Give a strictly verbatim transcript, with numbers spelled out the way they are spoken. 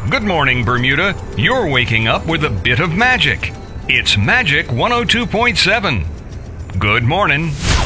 Good morning, Bermuda. You're waking up with a bit of magic. It's Magic one oh two point seven. Good morning.